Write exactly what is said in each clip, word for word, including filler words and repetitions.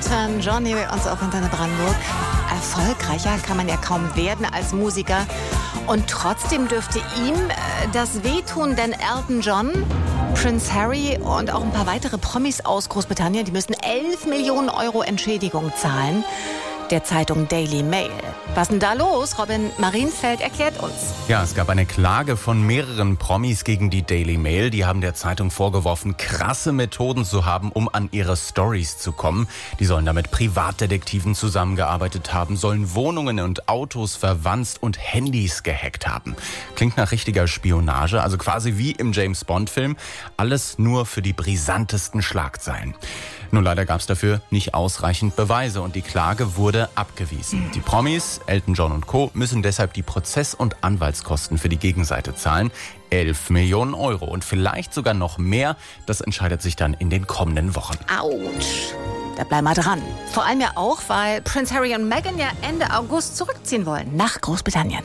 Elton John hier bei uns auf Antenne Brandenburg. Erfolgreicher kann man ja kaum werden als Musiker. Und trotzdem dürfte ihm äh, das wehtun, denn Elton John, Prince Harry und auch ein paar weitere Promis aus Großbritannien, die müssen elf Millionen Euro Entschädigung zahlen. Der Zeitung Daily Mail. Was denn da los? Robin Marienfeld erklärt uns. Ja, es gab eine Klage von mehreren Promis gegen die Daily Mail. Die haben der Zeitung vorgeworfen, krasse Methoden zu haben, um an ihre Stories zu kommen. Die sollen da mit Privatdetektiven zusammengearbeitet haben, sollen Wohnungen und Autos verwanzt und Handys gehackt haben. Klingt nach richtiger Spionage, also quasi wie im James-Bond-Film. Alles nur für die brisantesten Schlagzeilen. Nur leider gab es dafür nicht ausreichend Beweise und die Klage wurde abgewiesen. Die Promis, Elton John und Co. müssen deshalb die Prozess- und Anwaltskosten für die Gegenseite zahlen. elf Millionen Euro und vielleicht sogar noch mehr. Das entscheidet sich dann in den kommenden Wochen. Autsch. Da bleiben wir dran. Vor allem ja auch, weil Prince Harry und Meghan ja Ende August zurückziehen wollen nach Großbritannien.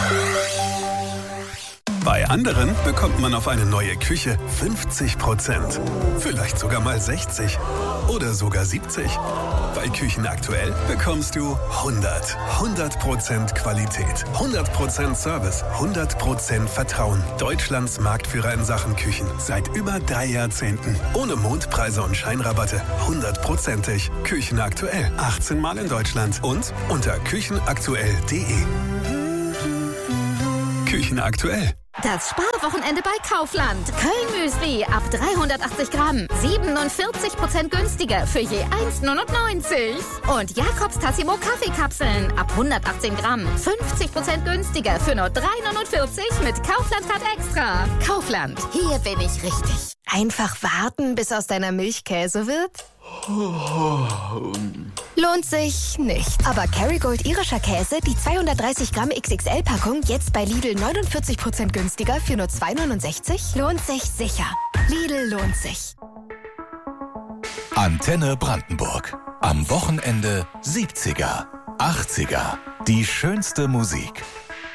Bei anderen bekommt man auf eine neue Küche fünfzig Prozent. Vielleicht sogar mal sechzig oder sogar siebzig. Bei Küchen aktuell bekommst du hundert. hundert Prozent Qualität, hundert Prozent Service, hundert Prozent Vertrauen. Deutschlands Marktführer in Sachen Küchen. Seit über drei Jahrzehnten. Ohne Mondpreise und Scheinrabatte. hundertprozentig. Küchen aktuell. achtzehn Mal in Deutschland. Und unter küchenaktuell punkt de. Küchen aktuell. Das Sparwochenende bei Kaufland. Köln-Müsli ab dreihundertachtzig Gramm. siebenundvierzig Prozent günstiger für je eins neunundneunzig. Und Jakobs Tassimo Kaffeekapseln ab hundertachtzehn Gramm. fünfzig Prozent günstiger für nur drei neunundvierzig mit Kaufland-Card Extra. Kaufland. Hier bin ich richtig. Einfach warten, bis aus deiner Milch Käse wird? Lohnt sich nicht. Aber Kerrygold irischer Käse, die zweihundertdreißig Gramm X X L-Packung, jetzt bei Lidl neunundvierzig Prozent günstiger für nur zwei neunundsechzig? Lohnt sich sicher. Lidl lohnt sich. Antenne Brandenburg. Am Wochenende siebziger, achtziger. Die schönste Musik.